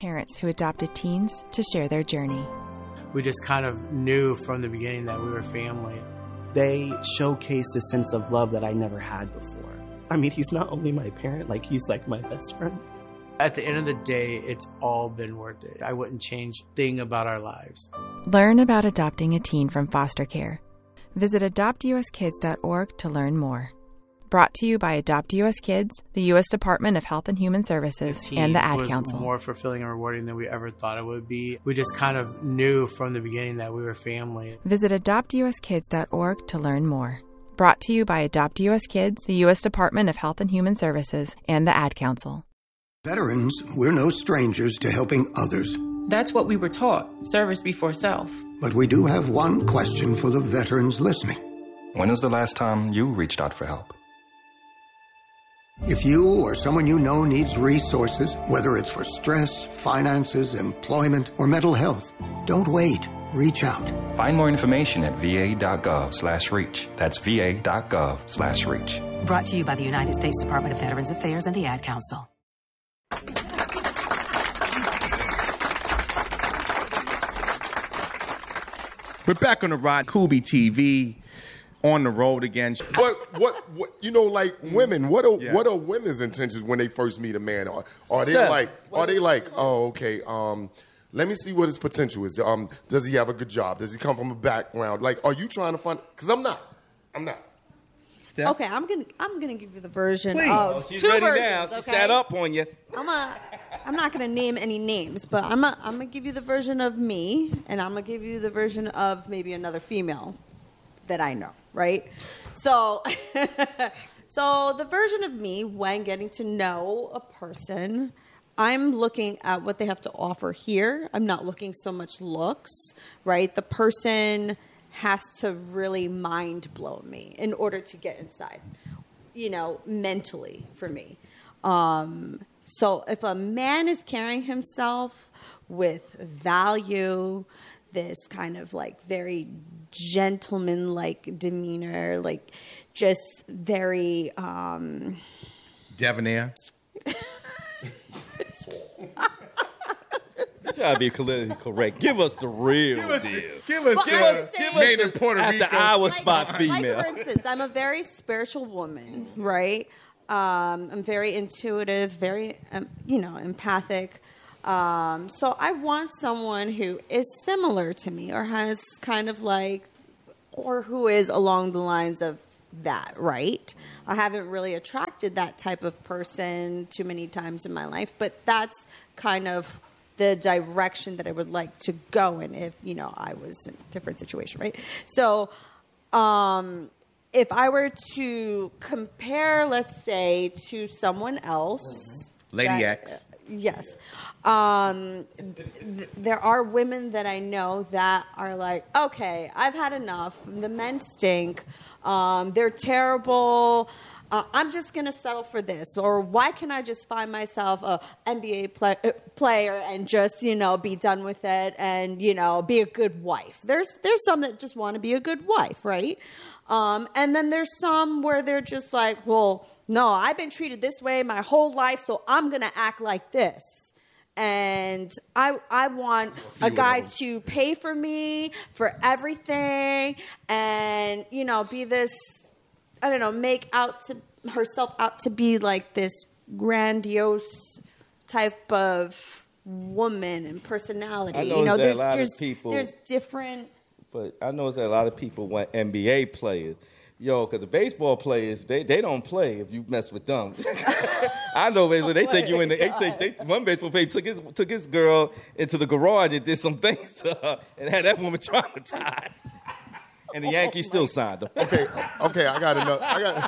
parents who adopted teens to share their journey. We just kind of knew from the beginning that we were family. They showcased a sense of love that I never had before. I mean, he's not only my parent, like he's like my best friend. At the end of the day, it's all been worth it. I wouldn't change a thing about our lives. Learn about adopting a teen from foster care. Visit adoptuskids.org to learn more. Brought to you by Adopt US Kids, the U.S. Department of Health and Human Services, and the Ad Council. It was more fulfilling and rewarding than we ever thought it would be. We just kind of knew from the beginning that we were family. Visit adoptuskids.org to learn more. Brought to you by Adopt US Kids, the U.S. Department of Health and Human Services, and the Ad Council. Veterans, we're no strangers to helping others. That's what we were taught, service before self. But we do have one question for the veterans listening. When was the last time you reached out for help? If you or someone you know needs resources, whether it's for stress, finances, employment, or mental health, don't wait. Reach out. Find more information at va.gov/reach. That's va.gov/reach. Brought to you by the United States Department of Veterans Affairs and the Ad Council. We're back on the Rod Kuby TV, on the road again. But what you know, like women, what are women's intentions when they first meet a man? Are they like, oh, okay, let me see what his potential is. Does he have a good job? Does he come from a background? Like, are you trying to find? Because I'm not. Steph? Okay, I'm gonna give you the version Please. of She's two ready versions. now. She Okay? sat up on you. I'm not gonna name any names, but I'm gonna give you the version of me, and I'm gonna give you the version of maybe another female that I know, right? So, so the version of me when getting to know a person, I'm looking at what they have to offer here. I'm not looking so much looks, right? The person has to really mind blow me in order to get inside, mentally for me. So if a man is carrying himself with value, this kind of like very gentleman-like demeanor, like just very Debonair. Try to be politically correct. Give us the real deal. Give us made in Puerto Rico. At the hour spot female. Like, for instance, I'm a very spiritual woman, right? I'm very intuitive, very, empathic. So I want someone who is similar to me or has kind of like, or who is along the lines of that, right? I haven't really attracted that type of person too many times in my life, but that's kind of the direction that I would like to go in if, I was in a different situation, right? So if I were to compare, let's say, to someone else. Lady X. Yes. There are women that I know that are like, okay, I've had enough. The men stink. They're terrible. I'm just going to settle for this. Or why can't I just find myself a NBA player and just, be done with it and, be a good wife. There's some that just want to be a good wife, right? And then there's some where they're just like, well, no, I've been treated this way my whole life, so I'm going to act like this. And I want a guy to pay for me for everything and, be this, I don't know, make herself out to be like this grandiose type of woman and personality. I know that a lot of people, there's different. But I know that a lot of people want NBA players. Because the baseball players, they don't play if you mess with them. I know basically they take you in the one baseball player took his girl into the garage and did some things to her and had that woman traumatized. And the Yankees still signed him. Okay, I got another.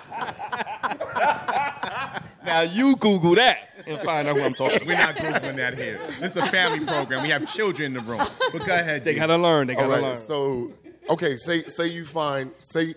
Now you Google that and find out who I'm talking about. We're not Googling that here. This is a family program. We have children in the room. But go ahead. They gotta learn. Learn. So, okay, say you find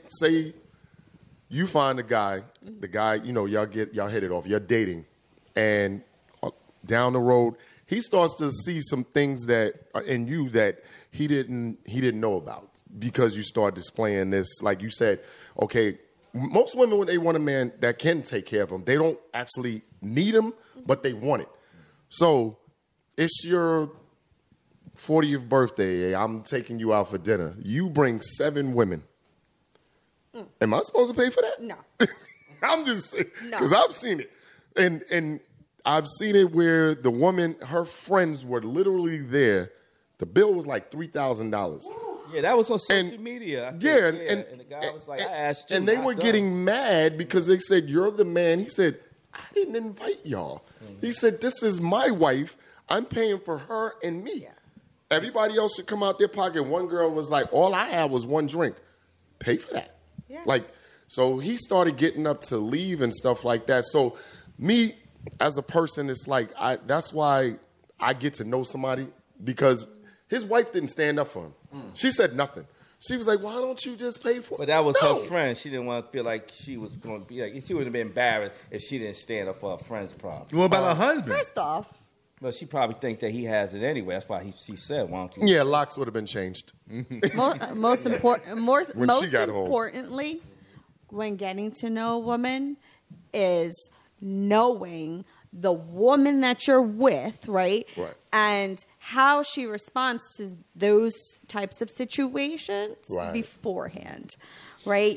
you find the guy, y'all hit it off. You're dating, and down the road, he starts to see some things that are in you that he didn't know about because you start displaying this. Like you said, okay, most women when they want a man that can take care of them, they don't actually need him, but they want it. So it's your 40th birthday. I'm taking you out for dinner. You bring 7 women. Am I supposed to pay for that? No. I'm just saying, No. because I've seen it. And I've seen it where the woman, her friends were literally there. The bill was like $3,000. Yeah, that was on social media. And the guy was like, I asked you. And they were getting mad because they said, you're the man. He said, I didn't invite y'all. He said, this is my wife. I'm paying for her and me. Everybody else should come out their pocket. One girl was like, all I had was one drink. Pay for that. Yeah. Like, so he started getting up to leave and stuff like that. So me as a person, it's like, that's why I get to know somebody, because his wife didn't stand up for him. She said nothing. She was like, why don't you just pay for it? But that was her friend. She didn't want to feel like she was going to be like, she would have been embarrassed if she didn't stand up for her friend's problem. What about her husband? First off, well, she probably think that he has it anyway. That's why she said, why don't you? Yeah, locks would have been changed. most got home. importantly, when getting to know a woman is knowing the woman that you're with, right? Right. And how she responds to those types of situations beforehand, right?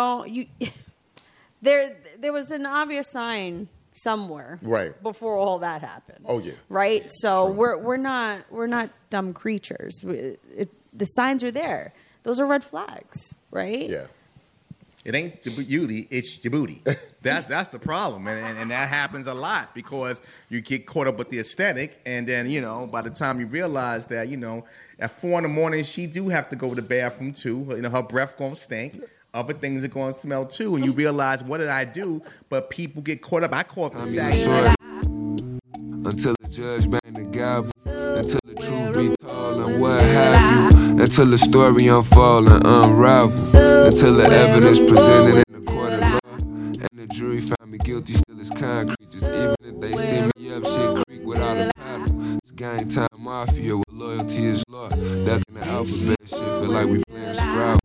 There was an obvious sign somewhere before all that happened. Oh yeah. Right? So we're not dumb creatures. The signs are there. Those are red flags, right? Yeah. It ain't the beauty, it's your booty. That's the problem. And that happens a lot because you get caught up with the aesthetic, and then, by the time you realize that, at 4 a.m, she do have to go to the bathroom too. Her breath gonna stink. Other things are gonna smell too. And you realize, what did I do? But people get caught up. I call it the sack. Until the judge bang the gavel, until the truth be told and what have you, until the story unfold and unravel, until the evidence presented in the court of law, and the jury found me guilty still as concrete. Just even if they see me up shit creek without a paddle. It's gang time mafia with loyalty is law. Ducking the alphabet shit feel like we playing Scrabble.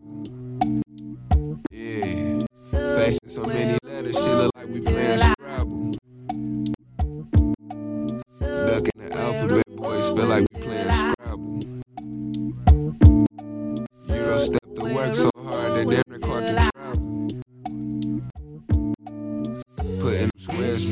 Yeah, facing so many letters shit look like we playing Scrabble. Ducking the alphabet, boys feel like we